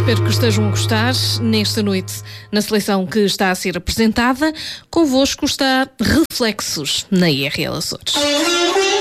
espero que estejam a gostar. Nesta noite, na seleção que está a ser apresentada, convosco está Reflexos na IRL Açores.